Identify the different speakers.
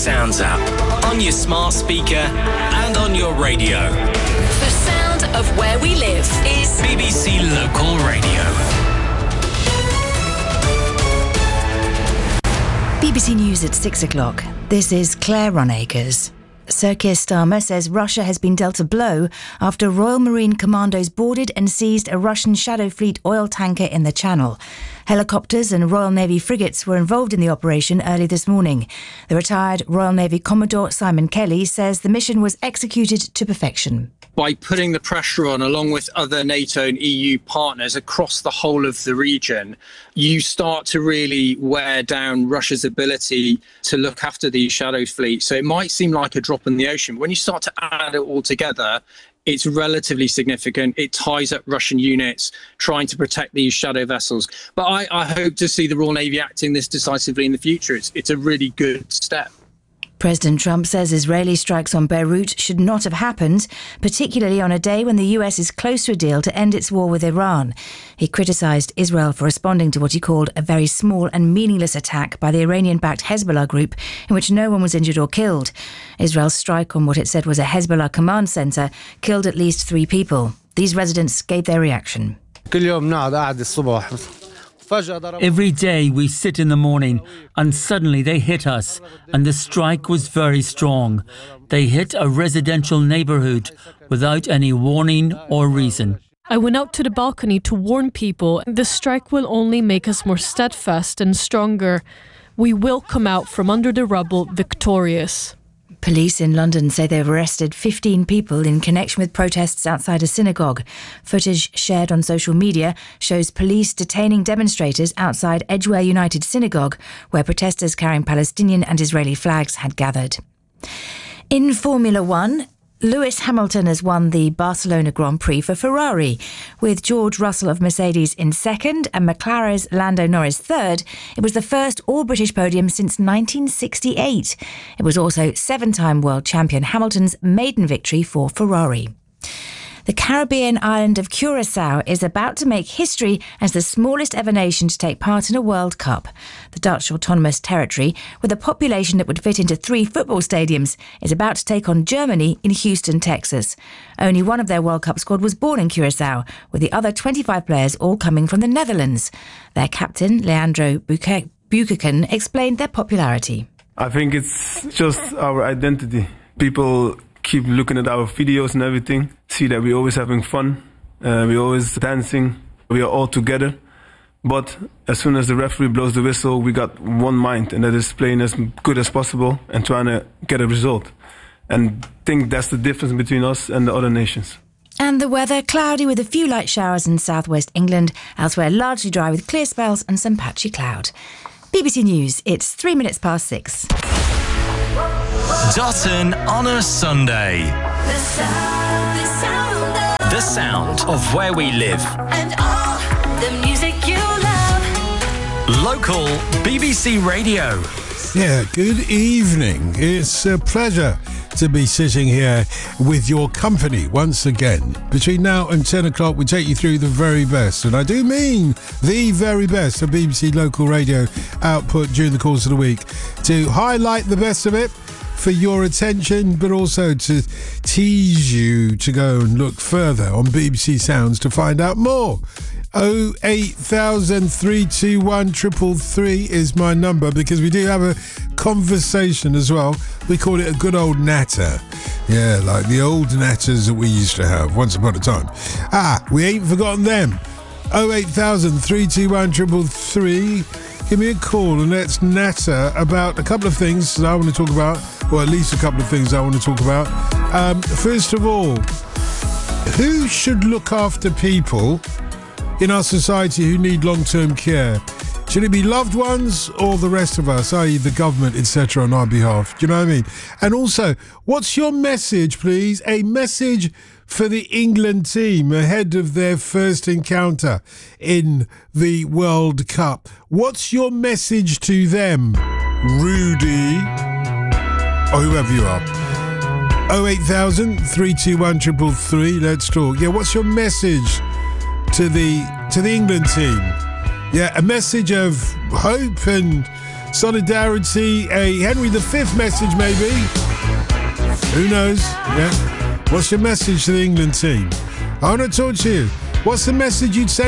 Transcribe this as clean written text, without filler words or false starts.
Speaker 1: Sounds app, on your smart speaker and on your radio.
Speaker 2: The sound of where we live is
Speaker 1: BBC Local Radio.
Speaker 3: BBC News at 6 o'clock. This is Claire Ronacres. Sir Keir Starmer says Russia has been dealt a blow after Royal Marine Commandos boarded and seized a Russian Shadow Fleet oil tanker in the Channel. Helicopters and Royal Navy frigates were involved in the operation early this morning. The retired Royal Navy Commodore Simon Kelly says the mission was executed to perfection.
Speaker 4: By putting the pressure on, along with other NATO and EU partners across the whole of the region, you start to really wear down Russia's ability to look after these shadow fleets. So it might seem like a drop in the ocean. When you start to add it all together, it's relatively significant. It ties up Russian units trying to protect these shadow vessels. But I hope to see the Royal Navy acting this decisively in the future. It's a really good step.
Speaker 3: President Trump says Israeli strikes on Beirut should not have happened, particularly on a day when the US is close to a deal to end its war with Iran. He criticised Israel for responding to what he called a very small and meaningless attack by the Iranian-backed Hezbollah group in which no one was injured or killed. Israel's strike on what it said was a Hezbollah command centre killed at least 3 people. These residents gave their reaction.
Speaker 5: Every day we sit in the morning and suddenly they hit us, and the strike was very strong. They hit a residential neighbourhood without any warning or reason.
Speaker 6: I went out to the balcony to warn people. The strike will only make us more steadfast and stronger. We will come out from under the rubble victorious.
Speaker 3: Police in London say they've arrested 15 people in connection with protests outside a synagogue. Footage shared on social media shows police detaining demonstrators outside Edgware United Synagogue, where protesters carrying Palestinian and Israeli flags had gathered. In Formula One, Lewis Hamilton has won the Barcelona Grand Prix for Ferrari. With George Russell of Mercedes in second and McLaren's Lando Norris third, it was the first all-British podium since 1968. It was also 7-time world champion Hamilton's maiden victory for Ferrari. The Caribbean island of Curaçao is about to make history as the smallest ever nation to take part in a World Cup. The Dutch autonomous territory, with a population that would fit into 3 football stadiums, is about to take on Germany in Houston, Texas. Only one of their World Cup squad was born in Curaçao, with the other 25 players all coming from the Netherlands. Their captain, Leandro Buchanan, explained their popularity.
Speaker 7: I think it's just our identity. People keep looking at our videos and everything, see that we're always having fun, we're always dancing, we are all together. But as soon as the referee blows the whistle, we got one mind, and that is playing as good as possible and trying to get a result. And I think that's the difference between us and the other nations.
Speaker 3: And the weather, cloudy with a few light showers in southwest England, elsewhere largely dry with clear spells and some patchy cloud. BBC News, it's 3 minutes past 6.
Speaker 1: Dotton on a Sunday. The sound of where we live.
Speaker 2: and all the music you love.
Speaker 1: Local BBC Radio.
Speaker 8: Yeah, good evening. It's a pleasure to be sitting here with your company once again. Between now and 10 o'clock, we take you through the very best, and I do mean the very best of BBC Local Radio output during the course of the week, to highlight the best of it for your attention, but also to tease you to go and look further on BBC Sounds to find out more. 08000 321 333 is my number, because we do have a conversation as well. We call it a good old natter. Yeah, like the old natters that we used to have once upon a time. We ain't forgotten them. 08000 321 333. Give me a call and let's natter about a couple of things that I want to talk about, or at least a couple of things I want to talk about. First of all, who should look after people in our society who need long-term care? Should it be loved ones or the rest of us, i.e. the government, etc., on our behalf? Do you know what I mean? And also, what's your message, please? A message for the England team ahead of their first encounter in the World Cup. What's your message to them, Rudy, or whoever you are? 08000 321 333. Let's talk. Yeah, what's your message to the England team? Yeah, a message of hope and solidarity, a Henry V message maybe. Who knows? Yeah. What's your message to the England team? I want to talk to you. What's the message you'd send